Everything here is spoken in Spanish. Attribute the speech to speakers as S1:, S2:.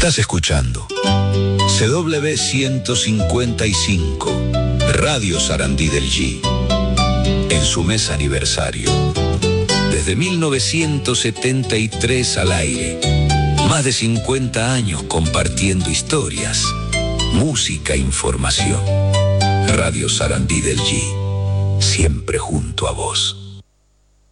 S1: Estás escuchando CW 155, Radio Sarandí del G, en su mes aniversario. Desde 1973 al aire, más de 50 años compartiendo historias, música e información. Radio Sarandí del G, siempre junto a vos.